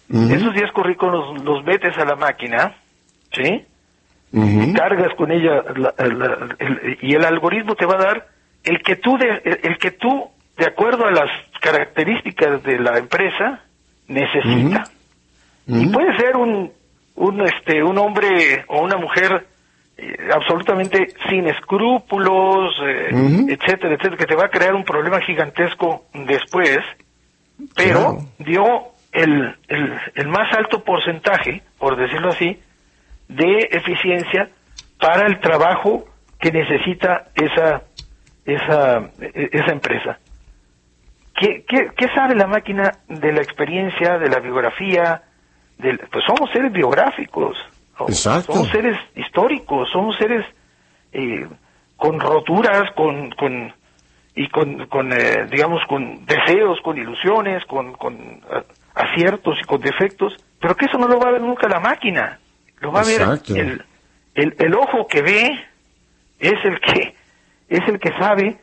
Esos 10 currículos los metes a la máquina, ¿sí? Cargas con ella y el algoritmo te va a dar el que tú, de acuerdo a las características de la empresa, necesita. Y puede ser un hombre o una mujer absolutamente sin escrúpulos, etcétera, etcétera, que te va a crear un problema gigantesco después, pero dio el más alto porcentaje, por decirlo así, de eficiencia para el trabajo que necesita esa empresa. ¿Qué sabe la máquina de la experiencia, de la biografía? Pues somos seres biográficos. Exacto. Somos seres históricos, somos seres con roturas, digamos, con deseos, con ilusiones, con aciertos y con defectos, pero que eso no lo va a ver nunca la máquina. Lo va a ver el ojo que ve, es el que sabe,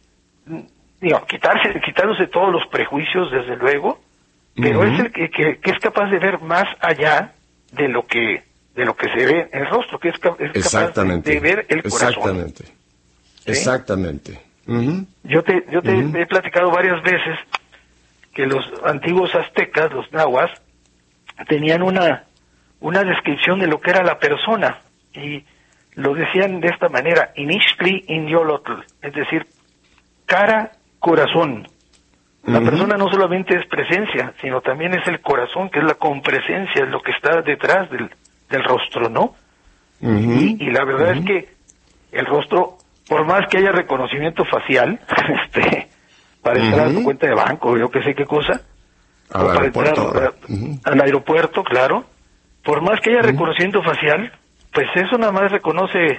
quitándose todos los prejuicios, desde luego, pero es el que es capaz de ver más allá de lo que se ve en el rostro, que es capaz de ver el corazón. ¿Sí? Exactamente. Yo te he platicado varias veces que los antiguos aztecas, los nahuas, tenían una descripción de lo que era la persona, y lo decían de esta manera: Inixtli Inyolotl, es decir, cara, corazón. La persona no solamente es presencia, sino también es el corazón, que es la compresencia, es lo que está detrás del rostro, ¿no? Y la verdad es que el rostro, por más que haya reconocimiento facial, para entrar a tu cuenta de banco, o yo que sé qué cosa, al aeropuerto, al aeropuerto, claro, por más que haya reconocimiento facial, pues eso nada más reconoce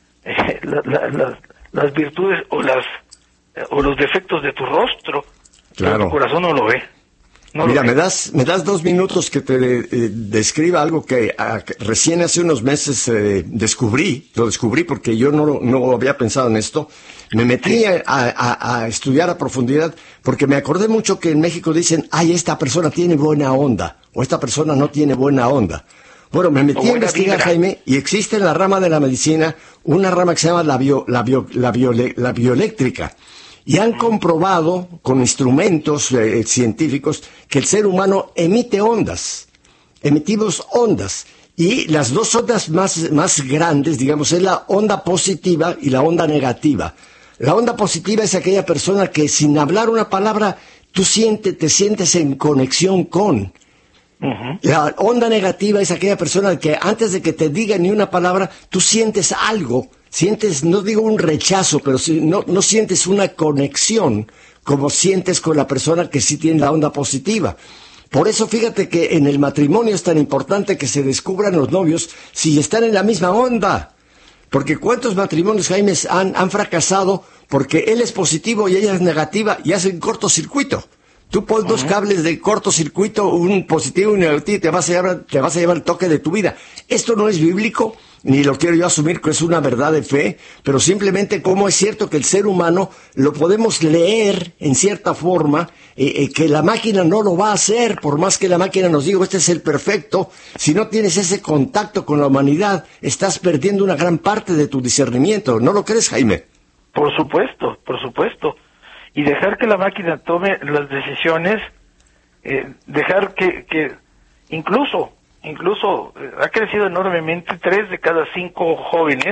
las virtudes o los defectos de tu rostro. Claro. Pero tu corazón no lo ve. Mira, me das 2 minutos que te describa algo que recién hace unos meses lo descubrí porque yo no había pensado en esto. Me metí a estudiar a profundidad porque me acordé mucho que en México dicen: ay, esta persona tiene buena onda, o esta persona no tiene buena onda. Bueno, me metí a investigar, Jaime, y existe en la rama de la medicina una rama que se llama la bioeléctrica. Y han comprobado con instrumentos científicos que el ser humano emitimos ondas. Y las 2 ondas más grandes, digamos, es la onda positiva y la onda negativa. La onda positiva es aquella persona que sin hablar una palabra, te sientes en conexión con. La onda negativa es aquella persona que antes de que te diga ni una palabra, tú sientes algo. Sientes, no digo un rechazo, pero no sientes una conexión como sientes con la persona que sí tiene la onda positiva. Por eso fíjate que en el matrimonio es tan importante que se descubran los novios si están en la misma onda. Porque ¿cuántos matrimonios, Jaime, han fracasado porque él es positivo y ella es negativa y hacen cortocircuito? Tú pones 2 cables de cortocircuito, un positivo y un negativo, y te vas a llevar el toque de tu vida. Esto no es bíblico, ni lo quiero yo asumir que es una verdad de fe, pero simplemente como es cierto que el ser humano lo podemos leer en cierta forma, que la máquina no lo va a hacer, por más que la máquina nos diga: este es el perfecto. Si no tienes ese contacto con la humanidad, estás perdiendo una gran parte de tu discernimiento. ¿No lo crees, Jaime? Por supuesto, por supuesto. Y dejar que la máquina tome las decisiones, dejar que incluso ha crecido enormemente. 3 de cada 5 jóvenes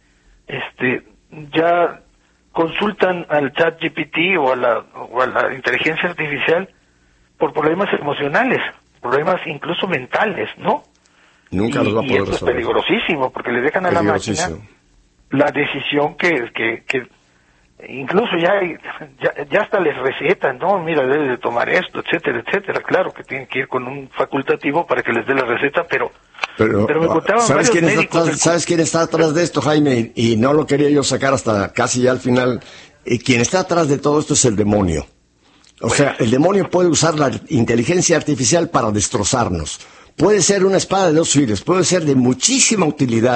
ya consultan al ChatGPT o a la inteligencia artificial por problemas emocionales, problemas incluso mentales, ¿no? Nunca los va a poder resolver. Esto es peligrosísimo porque le dejan a la máquina la decisión que incluso ya hasta les recetan, ¿no? Mira, debes de tomar esto, etcétera, etcétera. Claro que tienen que ir con un facultativo para que les dé la receta, pero me contaban ¿sabes varios médicos... ¿Sabes quién está atrás de esto, Jaime? Y no lo quería yo sacar hasta casi ya al final. Quien está atrás de todo esto es el demonio. O sea, el demonio puede usar la inteligencia artificial para destrozarnos. Puede ser una espada de 2 filos, puede ser de muchísima utilidad,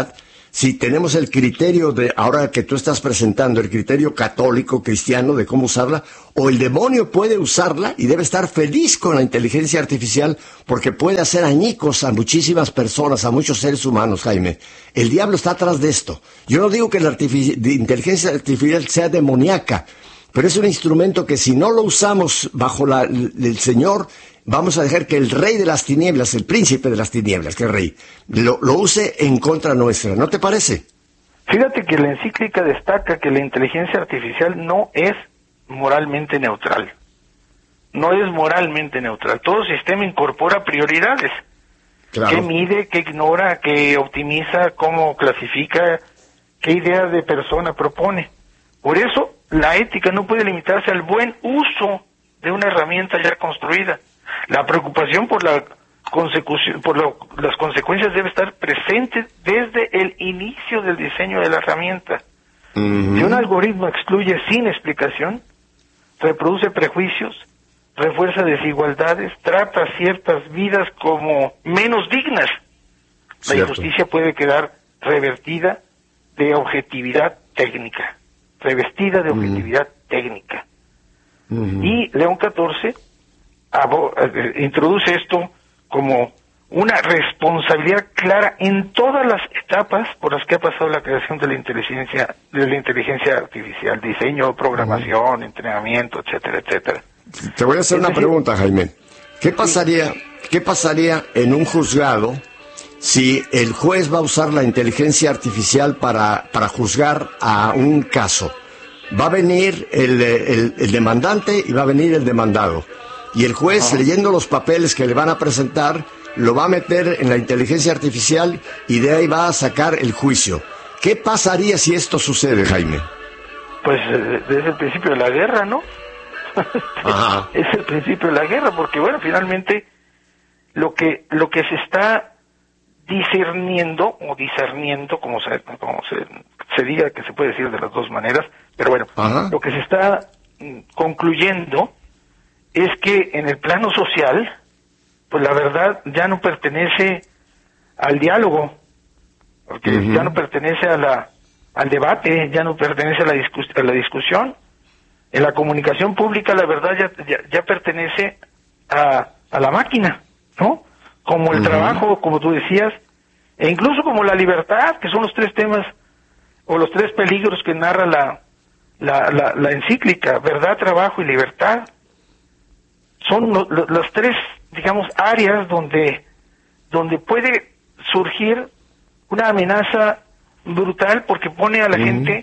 si tenemos el criterio de, ahora que tú estás presentando, el criterio católico, cristiano de cómo usarla, o el demonio puede usarla y debe estar feliz con la inteligencia artificial porque puede hacer añicos a muchísimas personas, a muchos seres humanos, Jaime. El diablo está atrás de esto. Yo no digo que la inteligencia artificial sea demoníaca, pero es un instrumento que si no lo usamos bajo el Señor, vamos a dejar que el rey de las tinieblas, el príncipe de las tinieblas, que es rey, lo use en contra nuestra. ¿No te parece? Fíjate que la encíclica destaca que la inteligencia artificial no es moralmente neutral. No es moralmente neutral. Todo sistema incorpora prioridades. Claro. ¿Qué mide, qué ignora, qué optimiza, cómo clasifica, qué idea de persona propone? Por eso, la ética no puede limitarse al buen uso de una herramienta ya construida. La preocupación por las consecuencias debe estar presente desde el inicio del diseño de la herramienta. Si un algoritmo excluye sin explicación, reproduce prejuicios, refuerza desigualdades, trata ciertas vidas como menos dignas, la injusticia puede quedar revestida de objetividad técnica. Y León XIV introduce esto como una responsabilidad clara en todas las etapas por las que ha pasado la creación de la inteligencia artificial, diseño, programación, entrenamiento, etcétera, etcétera. Te voy a hacer una pregunta, Jaime. ¿Qué pasaría en un juzgado si el juez va a usar la inteligencia artificial para juzgar a un caso? Va a venir el demandante y va a venir el demandado. Y el juez, leyendo los papeles que le van a presentar, lo va a meter en la inteligencia artificial y de ahí va a sacar el juicio. ¿Qué pasaría si esto sucede, Jaime? Pues desde el principio de la guerra, ¿no? Es el principio de la guerra, porque bueno, finalmente lo que se está discerniendo, como se diga, que se puede decir de las dos maneras, pero bueno, lo que se está concluyendo es que en el plano social, pues la verdad ya no pertenece al diálogo, porque ya no pertenece al debate, ya no pertenece a la discusión. En la comunicación pública la verdad ya pertenece a la máquina, ¿no? Como el trabajo, como tú decías, e incluso como la libertad, que son los tres temas o los tres peligros que narra la encíclica: verdad, trabajo y libertad. Son las tres, digamos, áreas donde puede surgir una amenaza brutal, porque pone a la gente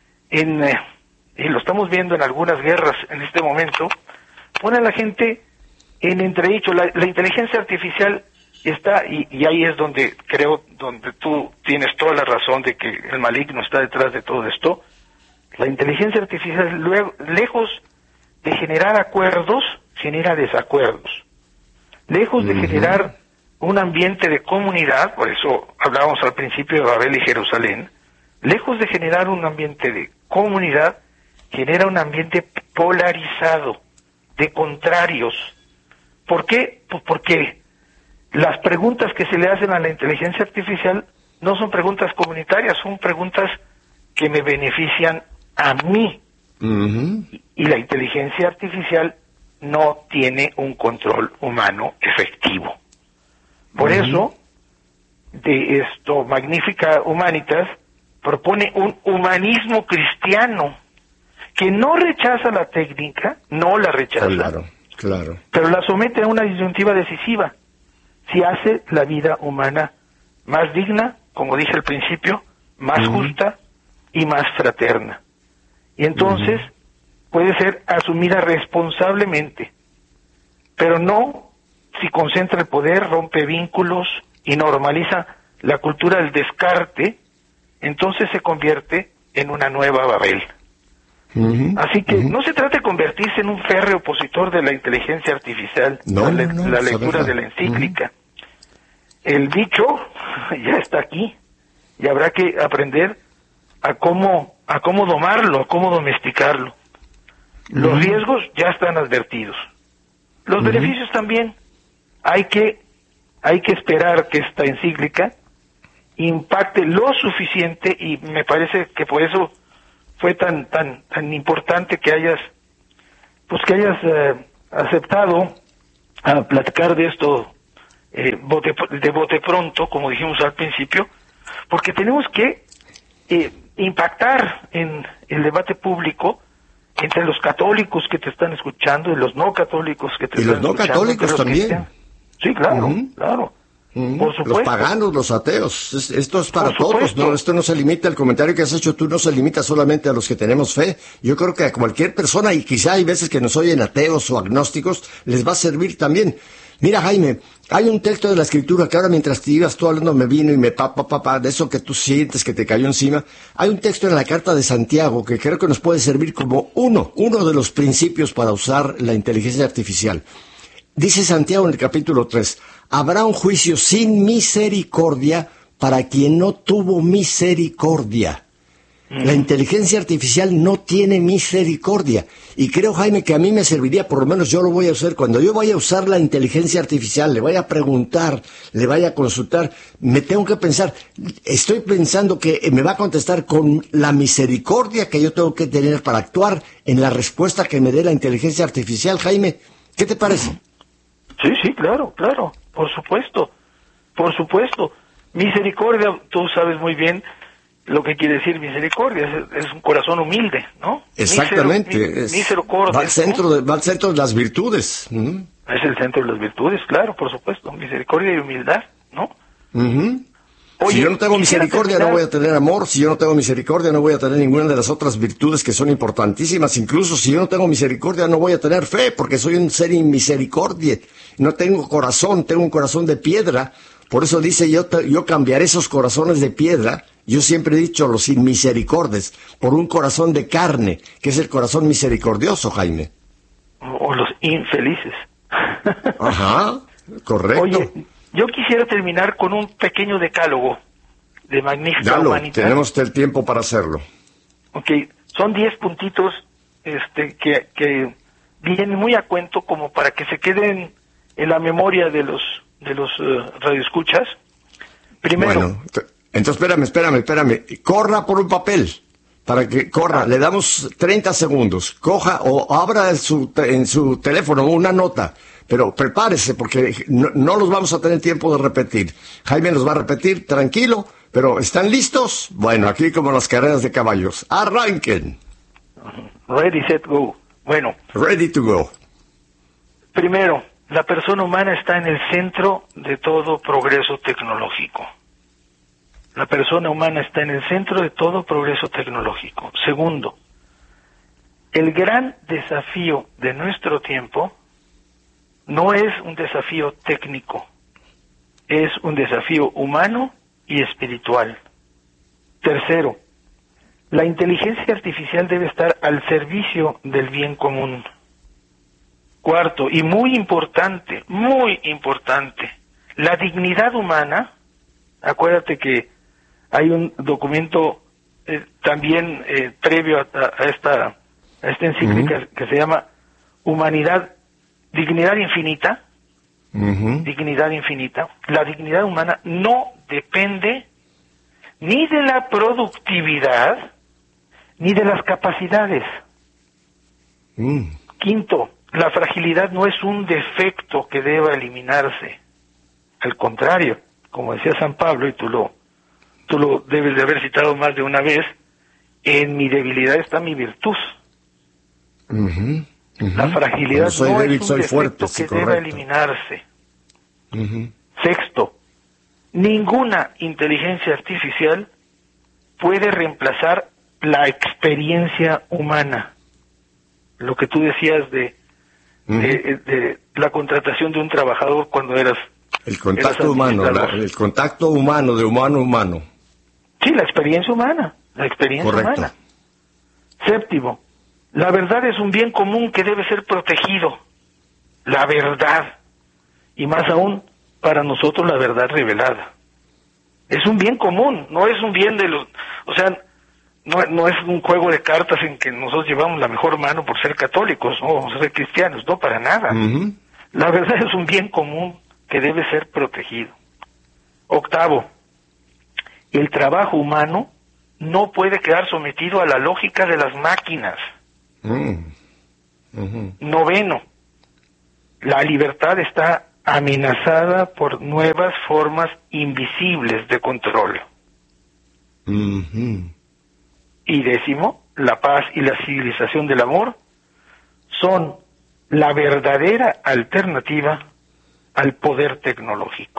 y lo estamos viendo en algunas guerras en este momento, pone a la gente en entredicho. La inteligencia artificial está, y ahí es donde tú tienes toda la razón de que el maligno está detrás de todo esto. La inteligencia artificial, lejos de generar acuerdos, genera desacuerdos. Lejos de generar un ambiente de comunidad, por eso hablábamos al principio de Babel y Jerusalén, lejos de generar un ambiente de comunidad, genera un ambiente polarizado, de contrarios. ¿Por qué? Pues porque las preguntas que se le hacen a la inteligencia artificial no son preguntas comunitarias, son preguntas que me benefician a mí. Y la inteligencia artificial no tiene un control humano efectivo. Por eso, de esto, Magnifica Humanitas propone un humanismo cristiano que no rechaza la técnica, no la rechaza, claro, pero la somete a una disyuntiva decisiva: si hace la vida humana más digna, como dije al principio, más justa y más fraterna. Y entonces puede ser asumida responsablemente, pero no si concentra el poder, rompe vínculos y normaliza la cultura del descarte. Entonces se convierte en una nueva Babel. Así que no se trata de convertirse en un férreo opositor de la inteligencia artificial, la lectura de la encíclica. El bicho ya está aquí y habrá que aprender a cómo domarlo, a cómo domesticarlo. Los riesgos ya están advertidos. Los beneficios también. Hay que esperar que esta encíclica impacte lo suficiente, y me parece que por eso fue tan importante que hayas aceptado a platicar de esto de bote pronto, como dijimos al principio, porque tenemos que impactar en el debate público entre los católicos que te están escuchando y los no católicos que te están escuchando. Y los no católicos también. Sí, claro, claro. Por supuesto. Los paganos, los ateos, esto es para todos, ¿no? Esto no se limita, el comentario que has hecho tú no se limita solamente a los que tenemos fe. Yo creo que a cualquier persona, y quizá hay veces que nos oyen ateos o agnósticos, les va a servir también. Mira, Jaime, hay un texto de la Escritura que ahora mientras te ibas tú hablando me vino y me de eso que tú sientes que te cayó encima. Hay un texto en la carta de Santiago que creo que nos puede servir como uno de los principios para usar la inteligencia artificial. Dice Santiago en el capítulo 3, habrá un juicio sin misericordia para quien no tuvo misericordia. La inteligencia artificial no tiene misericordia. Y creo, Jaime, que a mí me serviría, por lo menos yo lo voy a usar, cuando yo vaya a usar la inteligencia artificial, le vaya a preguntar, le vaya a consultar, me tengo que pensar, estoy pensando que me va a contestar con la misericordia que yo tengo que tener para actuar en la respuesta que me dé la inteligencia artificial. Jaime, ¿qué te parece? Sí, claro, por supuesto. Misericordia, tú sabes muy bien lo que quiere decir misericordia, es un corazón humilde, ¿no? Exactamente. Misericordia. Va al centro de las virtudes. Es el centro de las virtudes, claro, por supuesto. Misericordia y humildad, ¿no? Oye, si yo no tengo misericordia, no voy a tener amor. Si yo no tengo misericordia, no voy a tener ninguna de las otras virtudes que son importantísimas. Incluso si yo no tengo misericordia, no voy a tener fe, porque soy un ser sin misericordia. No tengo corazón, tengo un corazón de piedra. Por eso dice, yo cambiaré esos corazones de piedra. Yo siempre he dicho los inmisericordes por un corazón de carne, que es el corazón misericordioso, Jaime. O los infelices. Ajá, correcto. Oye, yo quisiera terminar con un pequeño decálogo de Magnífica Humanidad. Tenemos el tiempo para hacerlo. Ok, son 10 puntitos que vienen muy a cuento como para que se queden en la memoria de los radioescuchas. Primero. Bueno, entonces espérame. Corra por un papel. Para que corra, le damos 30 segundos. Coja o abra en su teléfono una nota. Pero prepárese porque no los vamos a tener tiempo de repetir. Jaime los va a repetir, tranquilo. Pero ¿están listos? Bueno, aquí como las carreras de caballos. ¡Arranquen! Ready, set, go. Bueno. Ready to go. Primero, la persona humana está en el centro de todo progreso tecnológico. La persona humana está en el centro de todo progreso tecnológico. Segundo, el gran desafío de nuestro tiempo no es un desafío técnico, es un desafío humano y espiritual. Tercero, la inteligencia artificial debe estar al servicio del bien común. Cuarto, y muy importante, la dignidad humana. Acuérdate que hay un documento también previo a esta encíclica que se llama Dignidad Infinita. Dignidad Infinita. La dignidad humana no depende ni de la productividad ni de las capacidades. Quinto, la fragilidad no es un defecto que deba eliminarse. Al contrario, como decía San Pablo, y tú lo debes de haber citado más de una vez, en mi debilidad está mi virtud. La fragilidad no es un defecto que deba eliminarse. Sexto, ninguna inteligencia artificial puede reemplazar la experiencia humana. Lo que tú decías de la contratación de un trabajador cuando eras... El contacto humano, el contacto humano, de humano a humano. Sí, la experiencia humana, humana. Séptimo, la verdad es un bien común que debe ser protegido. La verdad. Y más aún, para nosotros la verdad revelada. Es un bien común, no es un bien de los... O sea, no es un juego de cartas en que nosotros llevamos la mejor mano por ser católicos, no, por ser cristianos, no, para nada. La verdad es un bien común que debe ser protegido. Octavo, el trabajo humano no puede quedar sometido a la lógica de las máquinas. Noveno, la libertad está amenazada por nuevas formas invisibles de control. Y décimo, la paz y la civilización del amor son la verdadera alternativa al poder tecnológico.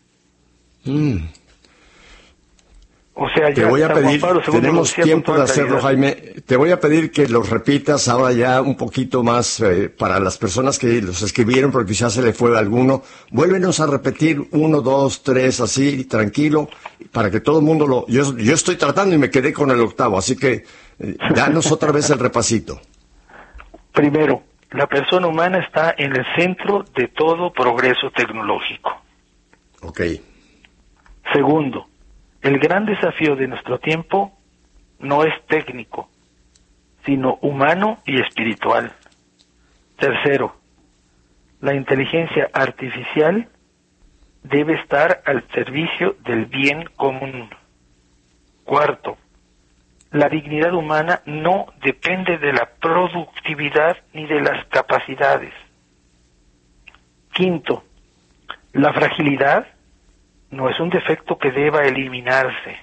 O sea, ya te voy a pedir, tenemos tiempo de hacerlo, Jaime, te voy a pedir que los repitas ahora ya un poquito más para las personas que los escribieron, porque quizás se le fue alguno. Vuélvenos a repetir 1, 2, 3, así, tranquilo, para que todo el mundo lo... Yo estoy tratando y me quedé con el octavo, así que danos otra vez el repasito. Primero, la persona humana está en el centro de todo progreso tecnológico. Ok. Segundo, el gran desafío de nuestro tiempo no es técnico, sino humano y espiritual. Tercero, la inteligencia artificial debe estar al servicio del bien común. Cuarto, la dignidad humana no depende de la productividad ni de las capacidades. Quinto, la fragilidad no es un defecto que deba eliminarse.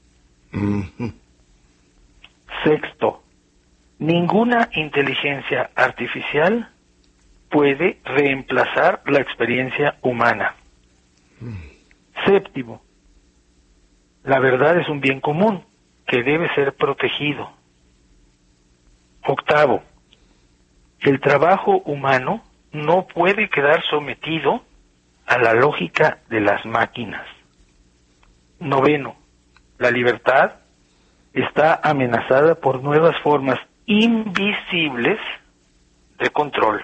Sexto, ninguna inteligencia artificial puede reemplazar la experiencia humana. Séptimo, la verdad es un bien común que debe ser protegido. Octavo, el trabajo humano no puede quedar sometido a la lógica de las máquinas. Noveno, la libertad está amenazada por nuevas formas invisibles de control.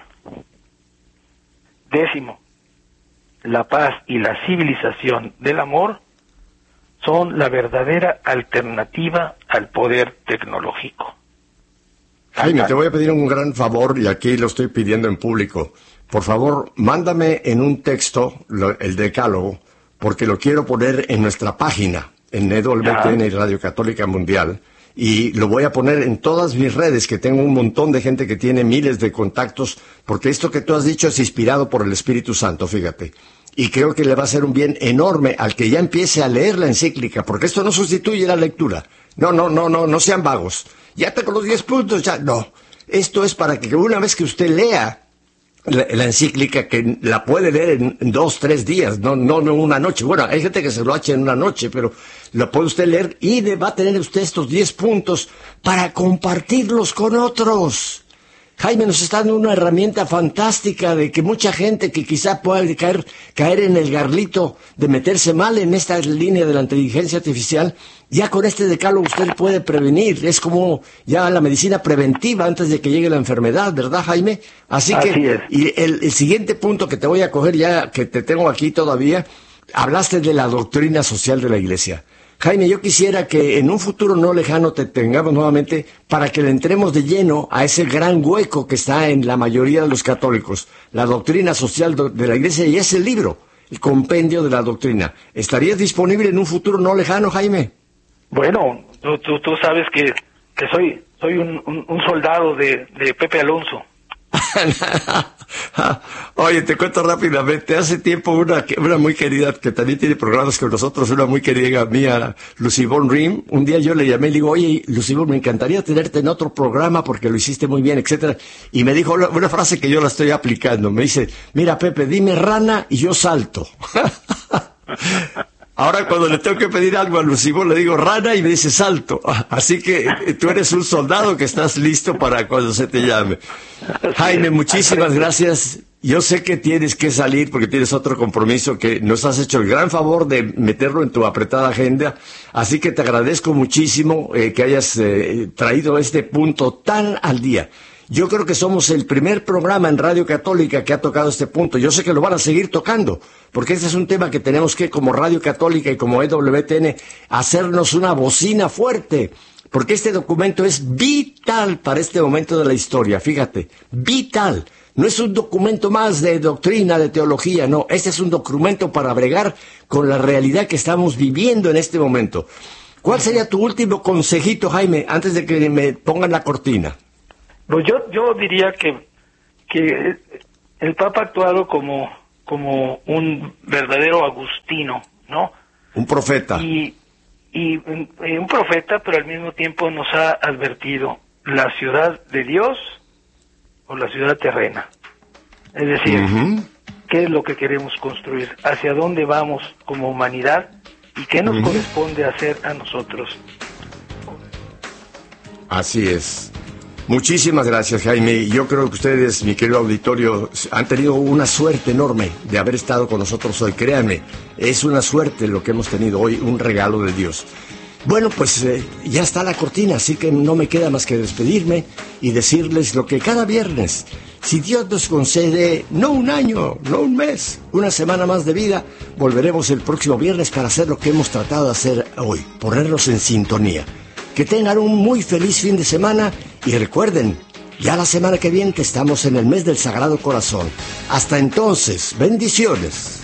Décimo, la paz y la civilización del amor son la verdadera alternativa al poder tecnológico. Jaime, te voy a pedir un gran favor, y aquí lo estoy pidiendo en público. Por favor, mándame en un texto el decálogo, porque lo quiero poner en nuestra página, en EWTN y Radio Católica Mundial, y lo voy a poner en todas mis redes, que tengo un montón de gente que tiene miles de contactos, porque esto que tú has dicho es inspirado por el Espíritu Santo, fíjate. Y creo que le va a hacer un bien enorme al que ya empiece a leer la encíclica, porque esto no sustituye la lectura. No sean vagos. Ya tengo los 10 puntos, ya no. Esto es para que una vez que usted lea la encíclica, que la puede leer en 2, 3 días, no una noche. Bueno, hay gente que se lo echa en una noche, pero lo puede usted leer y va a tener usted estos 10 puntos para compartirlos con otros. Jaime nos está dando una herramienta fantástica de que mucha gente que quizá pueda caer en el garlito de meterse mal en esta línea de la inteligencia artificial, ya con este decálogo usted puede prevenir. Es como ya la medicina preventiva antes de que llegue la enfermedad, ¿verdad, Jaime? Así que, y el siguiente punto que te voy a coger ya, que te tengo aquí todavía, hablaste de la doctrina social de la Iglesia. Jaime, yo quisiera que en un futuro no lejano te tengamos nuevamente para que le entremos de lleno a ese gran hueco que está en la mayoría de los católicos, la doctrina social de la Iglesia, y ese libro, el compendio de la doctrina. ¿Estarías disponible en un futuro no lejano, Jaime? Bueno, tú sabes que soy un soldado de Pepe Alonso. Oye, te cuento rápidamente. Hace tiempo una muy querida, que también tiene programas con nosotros, una muy querida mía, Lucibón Rim, un día yo le llamé y le digo, oye, Lucibón, me encantaría tenerte en otro programa porque lo hiciste muy bien, etcétera. Y me dijo una frase que yo la estoy aplicando. Me dice, mira, Pepe, dime rana y yo salto. Ahora cuando le tengo que pedir algo a Lucibón le digo rana y me dice salto. Así que tú eres un soldado que estás listo para cuando se te llame. Jaime, muchísimas gracias. Yo sé que tienes que salir porque tienes otro compromiso, que nos has hecho el gran favor de meterlo en tu apretada agenda. Así que te agradezco muchísimo que hayas traído este punto tan al día. Yo creo que somos el primer programa en Radio Católica que ha tocado este punto. Yo sé que lo van a seguir tocando, porque este es un tema que tenemos que, como Radio Católica y como EWTN, hacernos una bocina fuerte porque este documento es vital para este momento de la historia, fíjate, vital. No es un documento más de doctrina, de teología, no, este es un documento para bregar con la realidad que estamos viviendo en este momento. ¿Cuál sería tu último consejito, Jaime, antes de que me pongan la cortina? Pues yo diría que el Papa ha actuado como un verdadero agustino, ¿no? Un profeta. Y un profeta, pero al mismo tiempo nos ha advertido la ciudad de Dios o la ciudad terrena. Es decir, ¿qué es lo que queremos construir? ¿Hacia dónde vamos como humanidad? ¿Y qué nos corresponde hacer a nosotros? Así es. Muchísimas gracias, Jaime. Yo creo que ustedes, mi querido auditorio, han tenido una suerte enorme de haber estado con nosotros hoy. Créanme, es una suerte lo que hemos tenido hoy, un regalo de Dios. Bueno, pues ya está la cortina, así que no me queda más que despedirme y decirles lo que cada viernes, si Dios nos concede, no un año, no un mes, una semana más de vida, volveremos el próximo viernes para hacer lo que hemos tratado de hacer hoy, ponernos en sintonía. Que tengan un muy feliz fin de semana y recuerden, ya la semana que viene estamos en el mes del Sagrado Corazón. Hasta entonces, bendiciones.